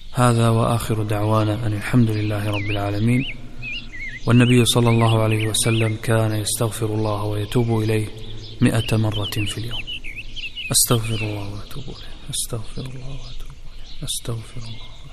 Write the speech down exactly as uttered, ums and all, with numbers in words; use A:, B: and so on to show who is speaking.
A: هذا وآخر دعوانا أن الحمد لله رب العالمين. والنبي صلى الله عليه وسلم كان يستغفر الله ويتوب إليه مئة مرة في اليوم. أستغفر الله وأتوب إليه، أستغفر الله وأتوب إليه، أستغفر الله.